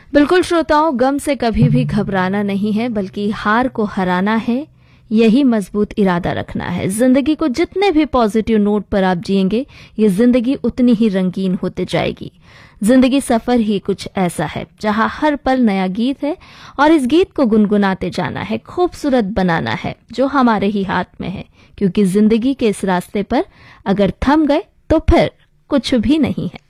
बिल्कुल श्रोताओं, गम से कभी भी घबराना नहीं है, बल्कि हार को हराना है। यही मजबूत इरादा रखना है। जिंदगी को जितने भी पॉजिटिव नोट पर आप जिएंगे, ये जिंदगी उतनी ही रंगीन होते जाएगी। जिंदगी सफर ही कुछ ऐसा है जहां हर पल नया गीत है और इस गीत को गुनगुनाते जाना है, खूबसूरत बनाना है, जो हमारे ही हाथ में है। क्योंकि जिंदगी के इस रास्ते पर अगर थम गए तो फिर कुछ भी नहीं है।